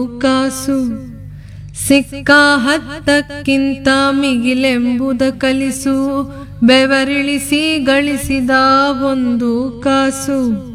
ಕಾಸು ಸಿಕ್ಕ ಹತ್ತಕ್ಕಿಂತ ಮಿಗಿಲೆಂಬುದ ಕಲಿಸು ಬೆವರಿಳಿಸಿ ಗಳಿಸಿದ ಒಂದು ಕಾಸು